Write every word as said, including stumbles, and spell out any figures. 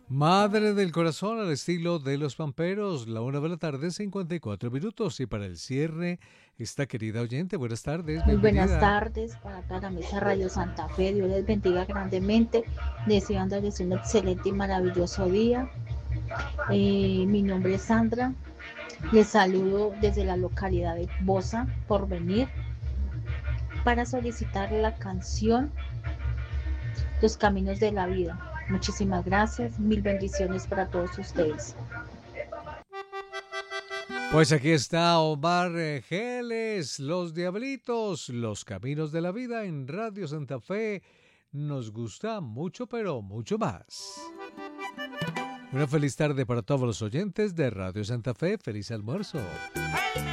Madre del corazón al estilo de los Pamperos, la una de la tarde, cincuenta y cuatro minutos. Y para el cierre, esta querida oyente, buenas tardes, Muy buenas bienvenida. tardes para toda la mesa Radio Santa Fe. Dios les bendiga grandemente, deseándoles un excelente y maravilloso día. Eh, mi nombre es Sandra. Les saludo desde la localidad de Bosa, por venir, para solicitar la canción Los Caminos de la Vida. Muchísimas gracias. Mil bendiciones para todos ustedes. Pues aquí está Omar eh, Geles, Los Diablitos, Los Caminos de la Vida en Radio Santa Fe. Nos gusta mucho, pero mucho más. Una feliz tarde para todos los oyentes de Radio Santa Fe. Feliz almuerzo.